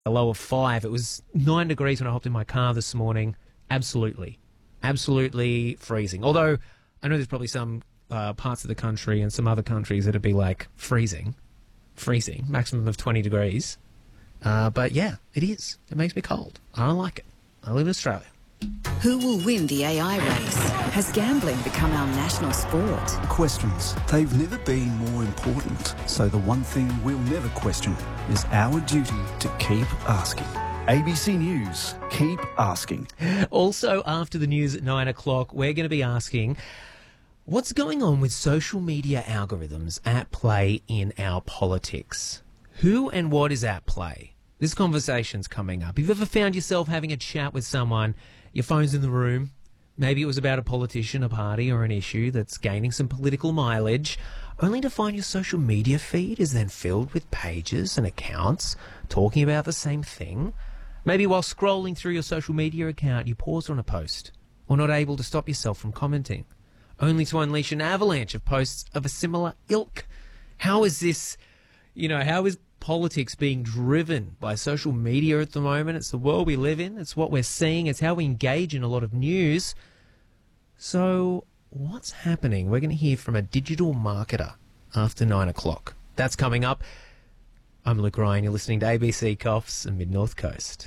A low of 5. It was 9 degrees when I hopped in my car this morning. Absolutely freezing. Although I know there's probably some parts of the country and some other countries that'd be like freezing, maximum of 20 degrees. But yeah, it is. It makes me cold. I don't like it. I live in Australia. Who will win the AI race? Has gambling become our national sport? Questions. They've never been more important. So the one thing we'll never question is our duty to keep asking. ABC News, keep asking. Also, after the news at 9 o'clock, we're going to be asking, what's going on with social media algorithms at play in our politics? Who and what is at play? This conversation's coming up. Have you ever found yourself having a chat with someone, your phone's in the room, maybe it was about a politician, a party or an issue that's gaining some political mileage, only to find your social media feed is then filled with pages and accounts talking about the same thing? Maybe while scrolling through your social media account, you pause on a post or not able to stop yourself from commenting, only to unleash an avalanche of posts of a similar ilk. How is this, how is politics being driven by social media at the moment? It's the world we live in. It's what we're seeing. It's how we engage in a lot of news. So what's happening? We're going to hear from a digital marketer after 9 o'clock. That's coming up. I'm Luke Ryan. You're listening to ABC Coffs and Mid-North Coast.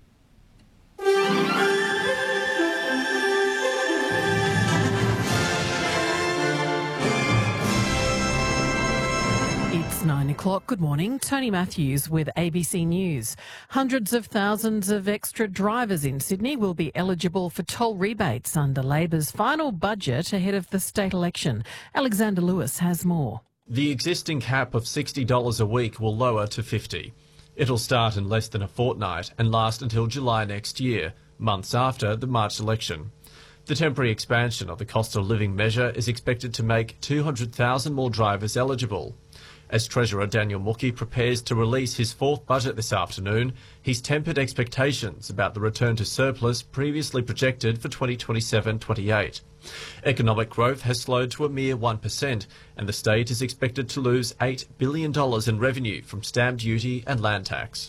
It's 9 o'clock. Good morning. Tony Matthews with ABC News. Hundreds of thousands of extra drivers in Sydney will be eligible for toll rebates under Labor's final budget ahead of the state election. Alexander Lewis has more. The existing cap of $60 a week will lower to $50. It'll start in less than a fortnight and last until July next year, months after the March election. The temporary expansion of the cost of living measure is expected to make 200,000 more drivers eligible. As Treasurer Daniel Mookhey prepares to release his fourth budget this afternoon, he's tempered expectations about the return to surplus previously projected for 2027-28. Economic growth has slowed to a mere 1%, and the state is expected to lose $8 billion in revenue from stamp duty and land tax.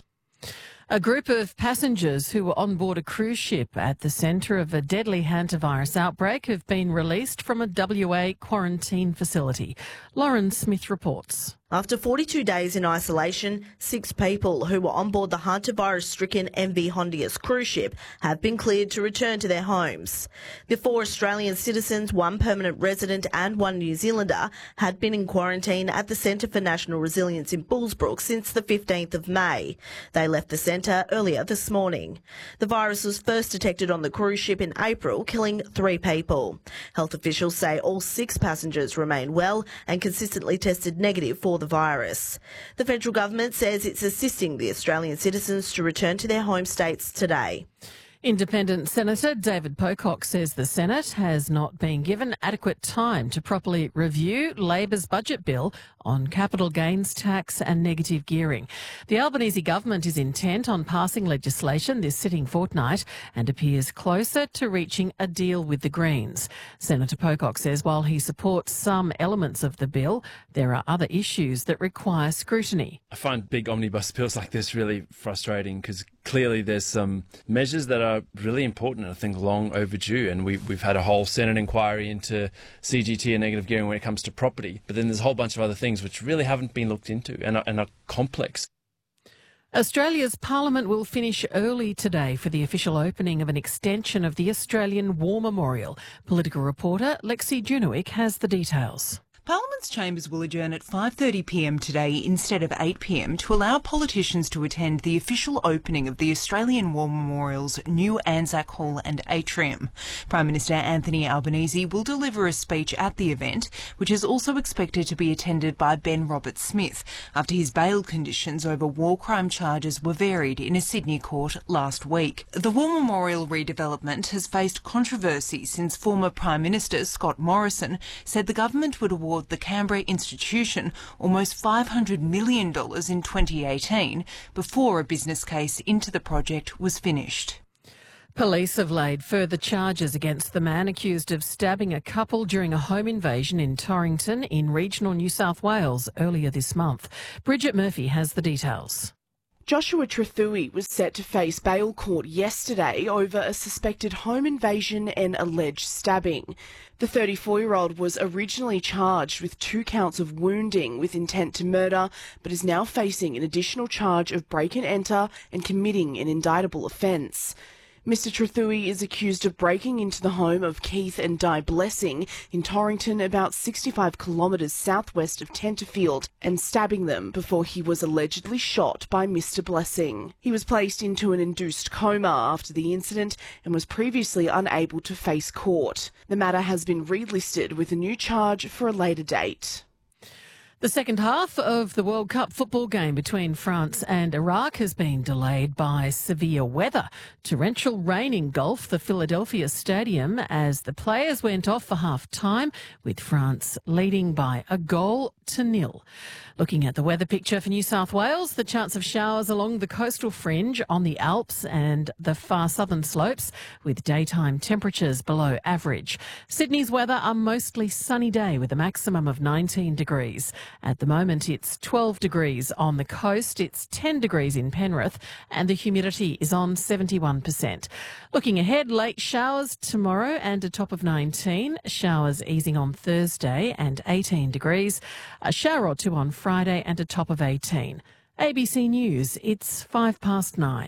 A group of passengers who were on board a cruise ship at the centre of a deadly hantavirus outbreak have been released from a WA quarantine facility. Lauren Smith reports. After 42 days in isolation, 6 people who were on board the hantavirus-stricken MV Hondius cruise ship have been cleared to return to their homes. The 4 Australian citizens, 1 permanent resident and 1 New Zealander, had been in quarantine at the Centre for National Resilience in Bullsbrook since the 15th of May. They left the centre earlier this morning. The virus was first detected on the cruise ship in April, killing 3 people. Health officials say all 6 passengers remain well and consistently tested negative for the virus. The federal government says it's assisting the Australian citizens to return to their home states today. Independent Senator David Pocock says the Senate has not been given adequate time to properly review Labor's budget bill on capital gains tax and negative gearing. The Albanese government is intent on passing legislation this sitting fortnight and appears closer to reaching a deal with the Greens. Senator Pocock says while he supports some elements of the bill, there are other issues that require scrutiny. I find big omnibus bills like this really frustrating because clearly there's some measures that are really important and I think long overdue, and we've had a whole Senate inquiry into CGT and negative gearing when it comes to property, but then there's a whole bunch of other things which really haven't been looked into and are complex. Australia's Parliament will finish early today for the official opening of an extension of the Australian War Memorial. Political reporter Lexi Junowick has the details. Parliament's chambers will adjourn at 5:30pm today instead of 8pm to allow politicians to attend the official opening of the Australian War Memorial's new Anzac Hall and atrium. Prime Minister Anthony Albanese will deliver a speech at the event, which is also expected to be attended by Ben Roberts-Smith after his bail conditions over war crime charges were varied in a Sydney court last week. The War Memorial redevelopment has faced controversy since former Prime Minister Scott Morrison said the government would award the Canberra institution almost $500 million in 2018 before a business case into the project was finished. Police have laid further charges against the man accused of stabbing a couple during a home invasion in Torrington in regional New South Wales earlier this month. Bridget Murphy has the details. Joshua Trethewey was set to face bail court yesterday over a suspected home invasion and alleged stabbing. The 34-year-old was originally charged with 2 counts of wounding with intent to murder, but is now facing an additional charge of break and enter and committing an indictable offence. Mr Trethewey is accused of breaking into the home of Keith and Di Blessing in Torrington, about 65 kilometres southwest of Tenterfield, and stabbing them before he was allegedly shot by Mr Blessing. He was placed into an induced coma after the incident and was previously unable to face court. The matter has been relisted with a new charge for a later date. The second half of the World Cup football game between France and Iraq has been delayed by severe weather. Torrential rain engulfed the Philadelphia Stadium as the players went off for half-time, with France leading by a 1-0. Looking at the weather picture for New South Wales, the chance of showers along the coastal fringe, on the Alps and the far southern slopes, with daytime temperatures below average. Sydney's weather, a mostly sunny day with a maximum of 19 degrees. At the moment, it's 12 degrees on the coast, it's 10 degrees in Penrith, and the humidity is on 71%. Looking ahead, late showers tomorrow and a top of 19. Showers easing on Thursday and 18 degrees. A shower or two on Friday and a top of 18. ABC News, it's 9:05.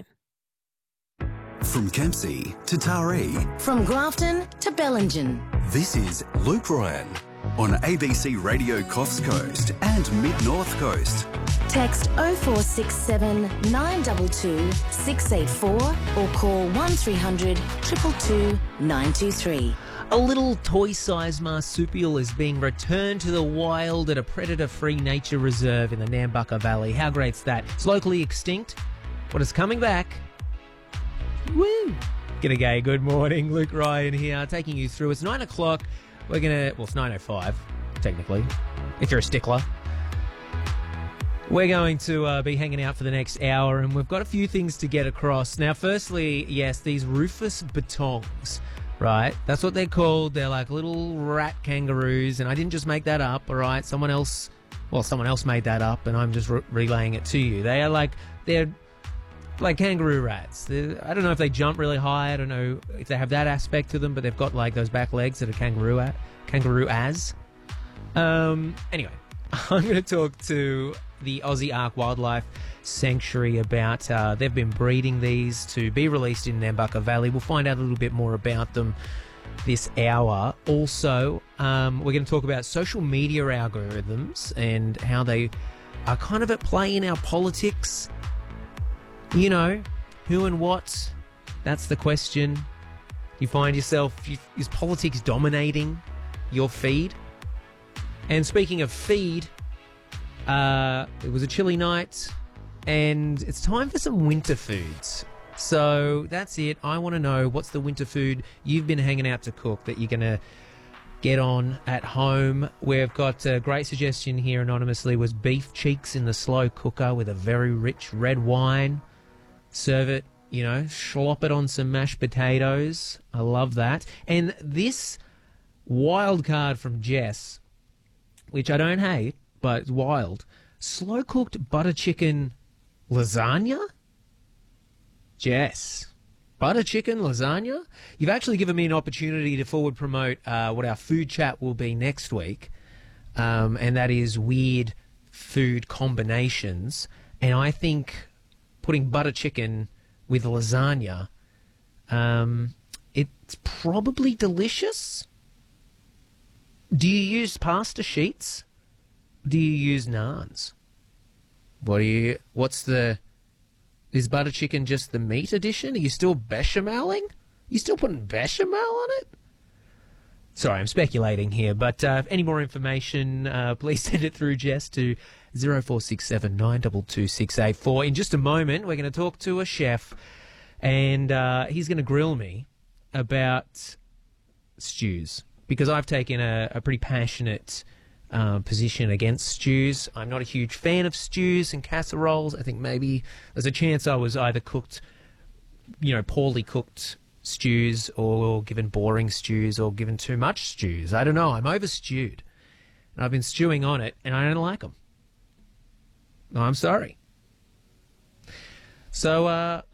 From Kempsey to Taree. From Grafton to Bellingen. This is Luke Ryan on ABC Radio Coffs Coast and Mid-North Coast. Text 0467 922 684 or call 1300 222 923. A little toy-sized marsupial is being returned to the wild at a predator-free nature reserve in the Nambucca Valley. How great's that? It's locally extinct, but it's coming back. Woo! G'day, good morning. Luke Ryan here, taking you through. It's 9 o'clock. We're going to... Well, it's 9:05, technically, if you're a stickler. We're going to be hanging out for the next hour, and we've got a few things to get across. Now, firstly, yes, these Rufus Batongs, right? That's what they're called. They're like little rat kangaroos, and I didn't just make that up, all right? Someone else made that up, and I'm just relaying it to you. They're like kangaroo rats. I don't know if they jump really high. I don't know if they have that aspect to them, but they've got like those back legs that a kangaroo has. Anyway, I'm going to talk to the Aussie Ark Wildlife Sanctuary about they've been breeding these to be released in Nambucca Valley. We'll find out a little bit more about them this hour. Also, we're going to talk about social media algorithms and how they are kind of at play in our politics. You know, who and what? That's the question. You find yourself, is politics dominating your feed? And speaking of feed, it was a chilly night, and it's time for some winter foods. So that's it. I want to know, what's the winter food you've been hanging out to cook that you're going to get on at home? We've got a great suggestion here anonymously, was beef cheeks in the slow cooker with a very rich red wine. Serve it, slop it on some mashed potatoes. I love that. And this wild card from Jess, which I don't hate, but it's wild. Slow-cooked butter chicken lasagna? Jess, butter chicken lasagna? You've actually given me an opportunity to forward promote what our food chat will be next week, and that is weird food combinations. And I think putting butter chicken with lasagna, it's probably delicious. Do you use pasta sheets? Do you use naans? Is butter chicken just the meat edition? Are you still bechameling? You still putting bechamel on it? Sorry, I'm speculating here, but any more information, please send it through, Jess, to 0467 922 684. In just a moment, we're going to talk to a chef, and he's going to grill me about stews, because I've taken a pretty passionate position against stews. I'm not a huge fan of stews and casseroles. I think maybe there's a chance I was either cooked, poorly cooked stews, or given boring stews, or given too much stews. I don't know. I'm over-stewed. And I've been stewing on it, and I don't like them. No, I'm sorry. So